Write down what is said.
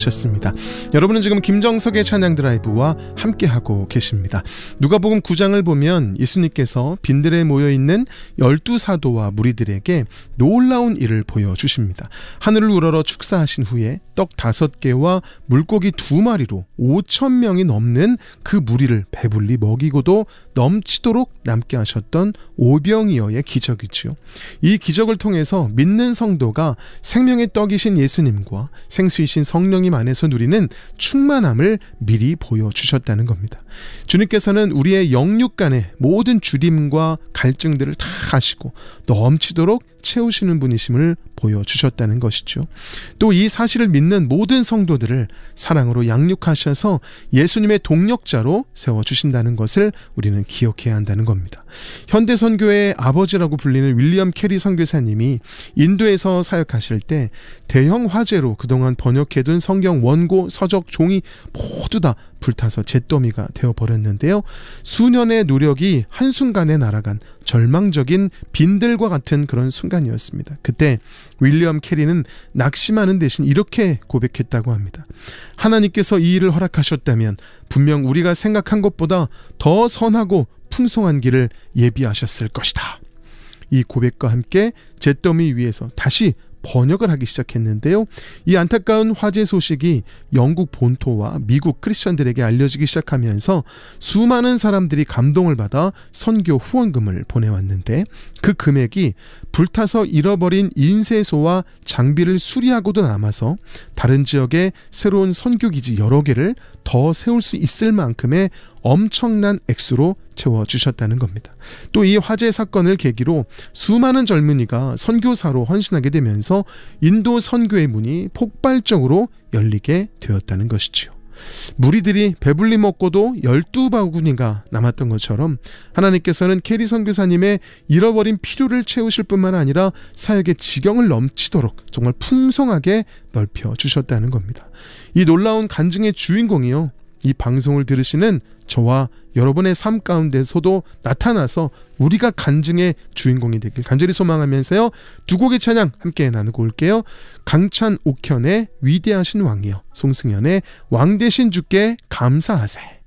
셨습니다. 여러분은 지금 김정석의 찬양 드라이브와 함께하고 계십니다. 누가복음 9장을 보면 예수님께서 빈들에 모여있는 12사도와 무리들에게 놀라운 일을 보여주십니다. 하늘을 우러러 축사하신 후에 떡 5개와 물고기 2마리로 5,000명이 넘는 그 무리를 배불리 먹이고도 넘치도록 남게 하셨던 오병이어의 기적이지요. 이 기적을 통해서 믿는 성도가 생명의 떡이신 예수님과 생수이신 성령님 안에서 누리는 충만함을 미리 보여주셨다는 겁니다. 주님께서는 우리의 영육 간의 모든 주림과 갈증들을 다 하시고 넘치도록 채우시는 분이심을 보여주셨다는 것이죠. 또 이 사실을 믿는 모든 성도들을 사랑으로 양육하셔서 예수님의 동력자로 세워주신다는 것을 우리는 기억해야 한다는 겁니다. 현대 선교의 아버지라고 불리는 윌리엄 캐리 선교사님이 인도에서 사역하실 때 대형 화재로 그동안 번역해둔 성경 원고, 서적, 종이 모두 다 불타서 잿더미가 되어버렸는데요. 수년의 노력이 한순간에 날아간 절망적인 빈들과 같은 그런 순간이었습니다. 그때 윌리엄 캐리는 낙심하는 대신 이렇게 고백했다고 합니다. 하나님께서 이 일을 허락하셨다면 분명 우리가 생각한 것보다 더 선하고 풍성한 길을 예비하셨을 것이다. 이 고백과 함께 잿더미 위에서 다시 번역을 하기 시작했는데요. 이 안타까운 화재 소식이 영국 본토와 미국 크리스천들에게 알려지기 시작하면서 수많은 사람들이 감동을 받아 선교 후원금을 보내왔는데 그 금액이 불타서 잃어버린 인쇄소와 장비를 수리하고도 남아서 다른 지역에 새로운 선교기지 여러 개를 더 세울 수 있을 만큼의 엄청난 액수로 채워주셨다는 겁니다. 또 이 화재 사건을 계기로 수많은 젊은이가 선교사로 헌신하게 되면서 인도 선교의 문이 폭발적으로 열리게 되었다는 것이지요. 무리들이 배불리 먹고도 12바구니가 남았던 것처럼 하나님께서는 캐리 선교사님의 잃어버린 필요를 채우실 뿐만 아니라 사역의 지경을 넘치도록 정말 풍성하게 넓혀주셨다는 겁니다. 이 놀라운 간증의 주인공이요, 이 방송을 들으시는 저와 여러분의 삶 가운데서도 나타나서 우리가 간증의 주인공이 되길 간절히 소망하면서요, 두 곡의 찬양 함께 나누고 올게요. 강찬 옥현의 위대하신 왕이여, 송승연의 왕 되신 주께 감사하세.